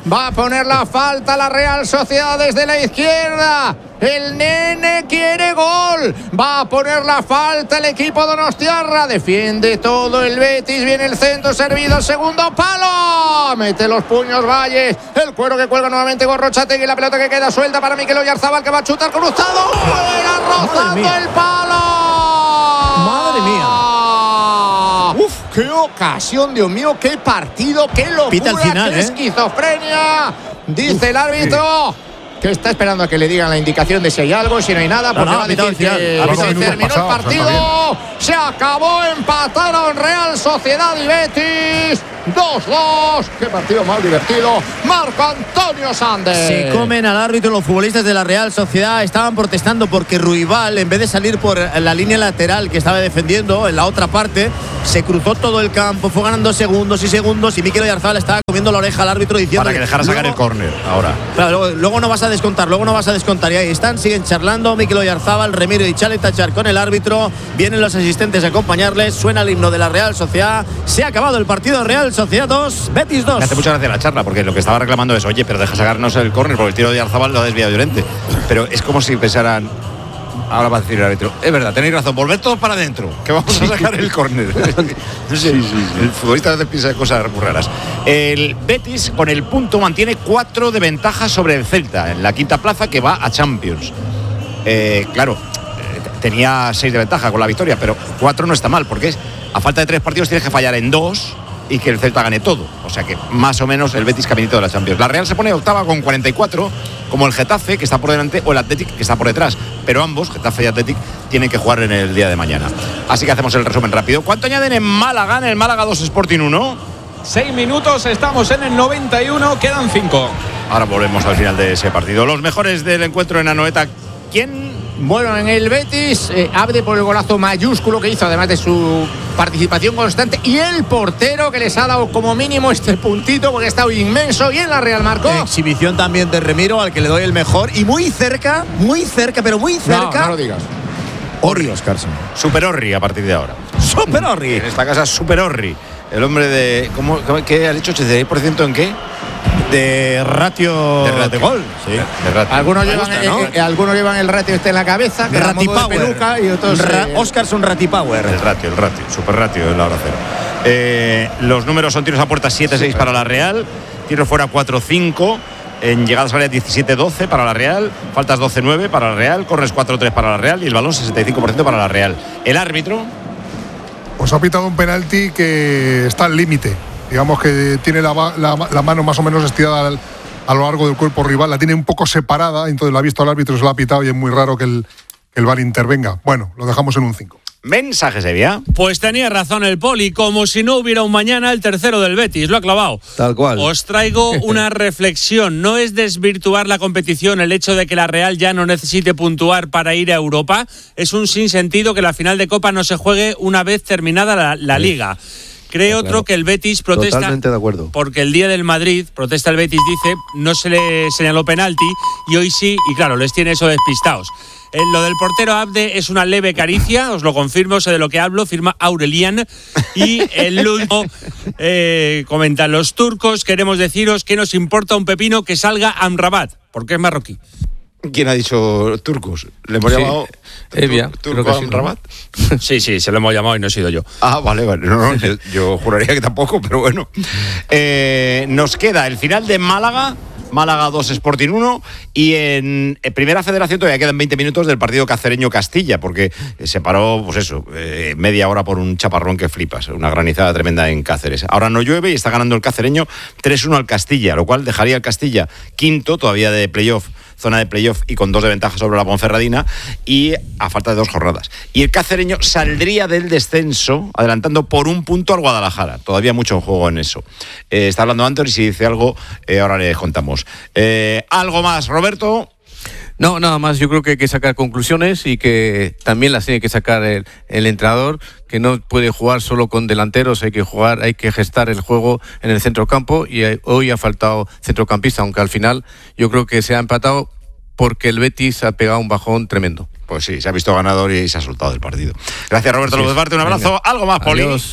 Va a poner la falta la Real Sociedad desde la izquierda. El nene quiere gol. Va a poner la falta el equipo donostiarra. Defiende todo el Betis. Viene el centro servido. Segundo palo. Mete los puños Valles. El cuero que cuelga nuevamente Gorrochategui. La pelota que queda suelta para Mikel Oyarzabal, que va a chutar cruzado. Fuera, rozando el palo. Madre mía. Uf, qué ocasión, Dios mío. Qué partido. Qué locura. Pita al final, qué esquizofrenia. Dice el árbitro. Que está esperando a que le digan la indicación de si hay algo, si no hay nada, porque va a decir que se terminó el partido. Se acabó, empataron Real Sociedad y Betis. 2-2. Qué partido más divertido. Marco Antonio Sández. Se comen al árbitro los futbolistas de la Real Sociedad. Estaban protestando porque Ruibal, en vez de salir por la línea lateral que estaba defendiendo en la otra parte, se cruzó todo el campo, fue ganando segundos y Mikel Oyarzabal estaba comiendo la oreja al árbitro diciendo para que dejara sacar el córner ahora. Claro, luego no vas a descontar, y ahí están, siguen charlando Mikel Oyarzabal, Remiro y Chale Tachar con el árbitro, vienen los asistentes a acompañarles, suena el himno de la Real Sociedad. Se ha acabado el partido. Real Sociedad 2, Betis 2. Me hace mucha gracia la charla, porque lo que estaba reclamando es, oye, pero deja sacarnos el córner, porque el tiro de Oyarzabal lo ha desviado Llorente. Pero es como si pensaran, ahora va a decir el árbitro, es verdad, tenéis razón, volved todos para adentro, que vamos a sacar el córner. No sé, el futbolista a veces piensa cosas muy raras. El Betis con el punto mantiene 4 de ventaja sobre el Celta en la quinta plaza, que va a Champions. Claro, tenía 6 de ventaja con la victoria, pero 4 no está mal, porque es a falta de 3 partidos tienes que fallar en 2 y que el Celta gane todo. O sea que más o menos el Betis caminito de la Champions. La Real se pone octava con 44, como el Getafe, que está por delante, o el Athletic, que está por detrás. Pero ambos, Getafe y Athletic, tienen que jugar en el día de mañana. Así que hacemos el resumen rápido. ¿Cuánto añaden en Málaga? En el Málaga 2, Sporting 1. 6 minutos, estamos en el 91, quedan 5. Ahora volvemos al final de ese partido. Los mejores del encuentro en Anoeta. ¿Quién? Bueno, en el Betis, Abde por el golazo mayúsculo que hizo, además de su participación constante, y el portero que les ha dado como mínimo este puntito porque ha estado inmenso. Y en la Real marcó. Exhibición también de Remiro, al que le doy el mejor, y muy cerca, pero muy cerca. No lo digas. Orri Oscarson. Super Orri a partir de ahora. Super Orri. En esta casa, Super Orri. El hombre de. ¿Qué ha dicho? ¿86% en qué? De ratio de gol. Sí. De ratio. Algunos llevan el ratio este en la cabeza, que Rati Power. Peluca, y otros Oscarson Rati Power. El ratio, super ratio en la hora cero. Los números son tiros a puerta 7-6 para la Real, tiros fuera 4-5, en llegadas al área 17-12 para la Real, faltas 12-9 para la Real, corres 4-3 para la Real y el balón 65% para la Real. El árbitro pues ha pitado un penalti que está al límite. Digamos que tiene la mano más o menos estirada a lo largo del cuerpo rival, la tiene un poco separada, entonces la ha visto al árbitro, se la ha pitado y es muy raro que el VAR intervenga. Bueno, lo dejamos en un 5. Mensaje, Sevilla. Pues tenía razón el Poli, como si no hubiera un mañana, el tercero del Betis, lo ha clavado. Tal cual. Os traigo una reflexión. No es desvirtuar la competición el hecho de que la Real ya no necesite puntuar para ir a Europa. Es un sinsentido que la final de Copa no se juegue una vez terminada la Liga. Cree otro que el Betis protesta. Totalmente de acuerdo. Porque el día del Madrid, protesta el Betis, dice, no se le señaló penalti y hoy sí, y claro, les tiene eso despistados. Lo del portero Abde es una leve caricia, os lo confirmo, sé de lo que hablo, firma Aurelian. Y el último comenta, los turcos queremos deciros que nos importa un pepino que salga Amrabat, porque es marroquí. ¿Quién ha dicho turcos? ¿Le hemos llamado Evia, turco a Amrabat? Sí, se lo hemos llamado y no he sido yo. Ah, vale. No, yo juraría que tampoco, pero bueno. Nos queda el final de Málaga 2, Sporting 1, y en Primera Federación todavía quedan 20 minutos del partido Cacereño-Castilla, porque se paró, pues eso, media hora por un chaparrón que flipas, una granizada tremenda en Cáceres. Ahora no llueve y está ganando el Cacereño 3-1 al Castilla, lo cual dejaría al Castilla quinto, todavía de playoff, zona de playoff y con 2 de ventaja sobre la Ponferradina y a falta de 2 jornadas. Y el Cacereño saldría del descenso adelantando por 1 punto al Guadalajara. Todavía mucho en juego en eso. Está hablando Anthony, si dice algo, ahora le contamos. ¿Algo más, Roberto? No, nada más. Yo creo que hay que sacar conclusiones y que también las tiene que sacar el entrenador, que no puede jugar solo con delanteros, hay que gestar el juego en el centrocampo, y hoy ha faltado centrocampista, aunque al final yo creo que se ha empatado porque el Betis ha pegado un bajón tremendo. Pues sí, se ha visto ganador y se ha soltado del partido. Gracias, Roberto López Barte, un abrazo. Venga. ¿Algo más, Poli? Adiós.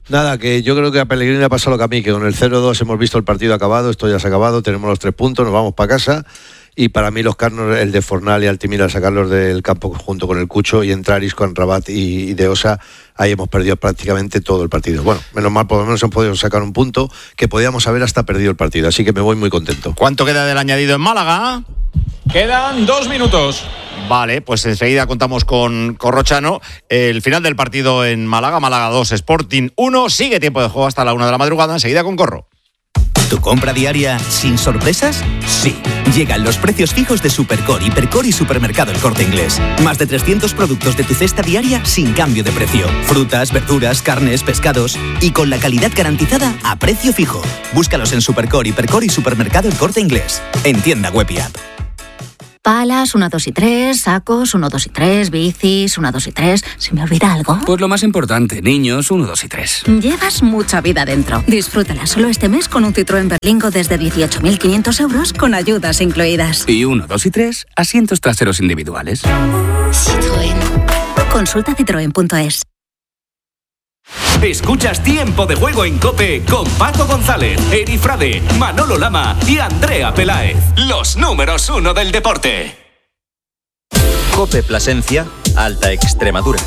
Nada, que yo creo que a Pellegrini le ha pasado lo que a mí, que con el 0-2 hemos visto el partido acabado, esto ya se ha acabado, tenemos los 3 puntos, nos vamos para casa. Y para mí los carnos, el de Fornal y Altimira, sacarlos del campo junto con el Cucho y entrar Isco, Rabat y De Osa, ahí hemos perdido prácticamente todo el partido. Bueno, menos mal, por lo menos han podido sacar un punto que podíamos haber hasta perdido el partido, así que me voy muy contento. ¿Cuánto queda del añadido en Málaga? Quedan 2 minutos. Vale, pues enseguida contamos con Corrochano. El final del partido en Málaga, Málaga 2, Sporting 1, sigue tiempo de juego hasta la 1 de la madrugada, enseguida con Corro. ¿Tu compra diaria sin sorpresas? Sí. Llegan los precios fijos de Supercore, Hipercore y Supermercado El Corte Inglés. Más de 300 productos de tu cesta diaria sin cambio de precio. Frutas, verduras, carnes, pescados y con la calidad garantizada a precio fijo. Búscalos en Supercore, Hipercore y Supermercado El Corte Inglés. En tienda web y app. Palas, 1, 2 y 3, sacos, 1, 2 y 3, bicis, 1, 2 y 3. ¿Se me olvida algo? Pues lo más importante, niños, 1, 2 y 3. Llevas mucha vida dentro. Disfrútala solo este mes con un Citroën Berlingo desde 18.500 euros con ayudas incluidas. Y 1, 2 y 3, asientos traseros individuales. Citroën. Consulta citroen.es. Escuchas Tiempo de Juego en COPE con Paco González, Eri Frade, Manolo Lama y Andrea Peláez. Los números 1 del deporte. COPE Plasencia, Alta Extremadura.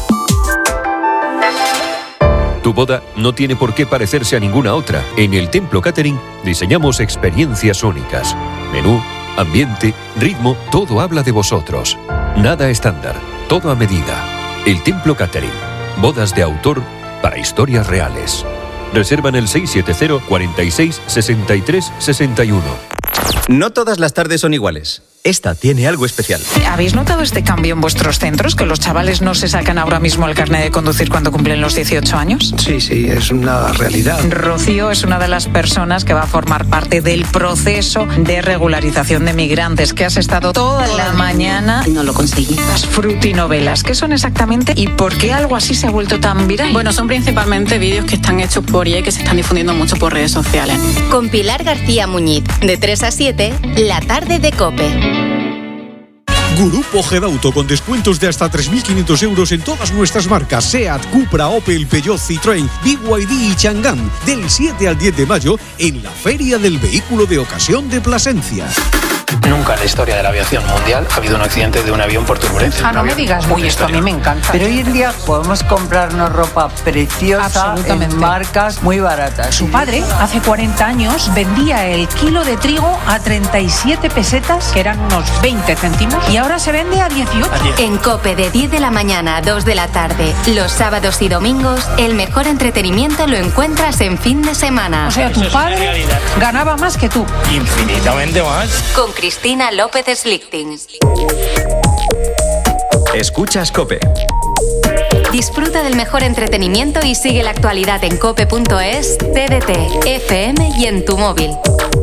Tu boda no tiene por qué parecerse a ninguna otra. En el Templo Catering diseñamos experiencias únicas. Menú, ambiente, ritmo, todo habla de vosotros. Nada estándar, todo a medida. El Templo Catering. Bodas de autor para historias reales. Reserva en el 670 46 63 61. No todas las tardes son iguales. Esta tiene algo especial. ¿Habéis notado este cambio en vuestros centros? ¿Que los chavales no se sacan ahora mismo el carnet de conducir cuando cumplen los 18 años? Sí, es una realidad. Rocío es una de las personas que va a formar parte del proceso de regularización de migrantes, que has estado toda la mañana. No lo conseguí. Las frutinovelas, ¿qué son exactamente y por qué algo así se ha vuelto tan viral? Bueno, son principalmente vídeos que están hechos por IA y que se están difundiendo mucho por redes sociales. Con Pilar García Muñiz, de 3 a 7, la tarde de COPE. Grupo Gedauto con descuentos de hasta 3.500 euros en todas nuestras marcas SEAT, Cupra, Opel, Peugeot, Citroën, BYD y Chang'an del 7 al 10 de mayo en la Feria del Vehículo de Ocasión de Plasencia. Nunca en la historia de la aviación mundial ha habido un accidente de un avión por turbulencia. Ah, no me digas, uy, esto a mí me encanta. Pero hoy en día podemos comprarnos ropa preciosa en marcas muy baratas. Su padre, hace 40 años, vendía el kilo de trigo a 37 pesetas, que eran unos 20 céntimos, y ahora se vende a 18. En COPE, de 10 de la mañana a 2 de la tarde, los sábados y domingos, el mejor entretenimiento lo encuentras en fin de semana. O sea, tu padre ganaba más que tú. Infinitamente más. Con Cristina López Slichting. Escuchas COPE. Disfruta del mejor entretenimiento y sigue la actualidad en cope.es, TDT, FM y en tu móvil.